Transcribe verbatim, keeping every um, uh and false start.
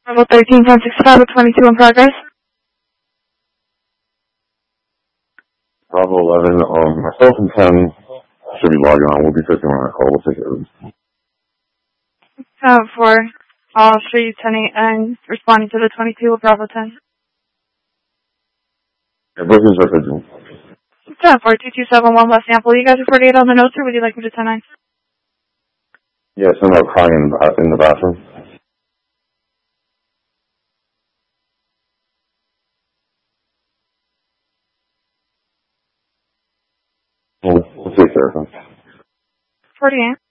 Bravo thirteen, ten sixty-five with twenty-two in progress. Bravo eleven, um, myself and ten should be logging on. We'll be fixing on our call. We'll take it. Uh, for all street ten eight and responding to the twenty-two with Bravo ten. Yeah, bookings are pigeon. ten four two two seven one West Sample. You guys are forty-eight on the notes, or would you like me to ten nine? Yes, I'm not crying in the, in the bathroom. We'll, we'll take care of him. forty-eight.